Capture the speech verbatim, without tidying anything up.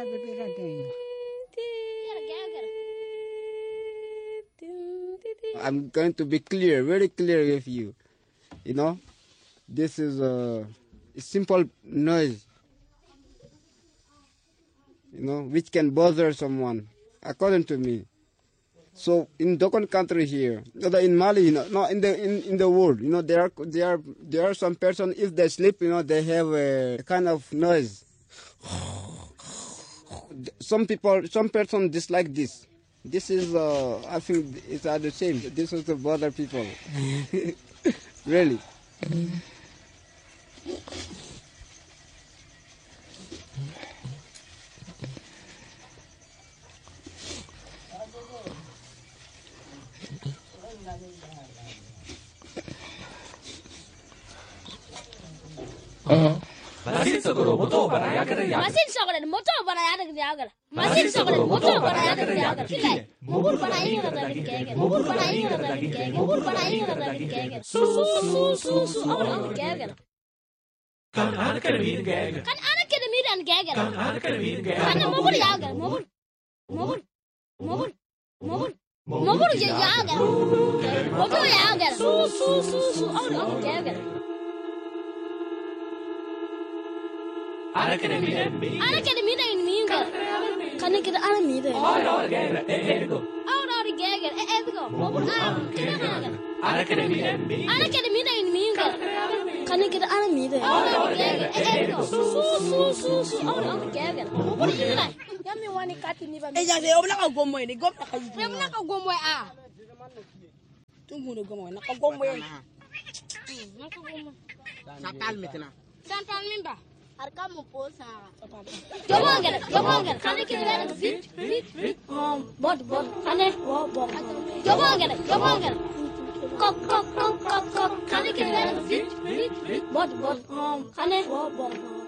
I'm going to be clear, very clear with you. You know, this is a, a simple noise, you know, which can bother someone, according to me. So in Dokon country here, in Mali, you know, no, in the in, in the world, you know, there are there are there are some person, if they sleep, you know, they have a kind of noise. Some people, some person dislike this. This is, uh, I think, it's uh, the same. This is to bother people, really. Masin sogoro moto baraya kare ya. Masin sogoro moto baraya kare ya. Masin sogoro moto baraya kare ya. Kile mubur baraya kare ya. Mubur baraya kare ya. Mubur baraya kare ya. Su su su su su awal kare ya. Kan anak kene mir kare. Kan anak kene mir an kare ya. Kan anak kene mir kare. Kan mubur ya kare. Mubur mubur mubur mubur mubur ya kare. Moto ya kare. Su su su su awal kare ya. Anak kene mir an mir. Anak kene mir an mir kare. Kan kene anak mir. Ay ay kare. Eh eh go. Ay ay kare. Eh eh go. Mubur ah kene kare. Anak kene mir an mir. Anak kene mir an mir kare. Kan kene anak mir. Ay ay kare. Eh eh go. Su su su su awal kare. Mubur ina. Yami wani kati ni ba. Eh ya de obla ka gomo ni gom ka yi. Yami na ka gomo a. Tungu ni gomo na ka gomo ni. Na ka gomo. Sakal metna. Santal mimba. Harka mo po sa. Jobangal, jobangal. Kane kene na fit fit fit. Bod bod. Kane bo bo. Jobangal, jobangal. Kok kok kok kok kok. Kane kene na fit fit fit. Bod bod. Kane bo bo.